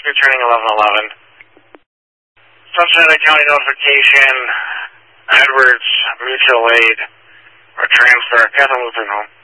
returning 1111. Sunshine County notification, Edwards, mutual aid, or transfer, Catherine Lutheran Home.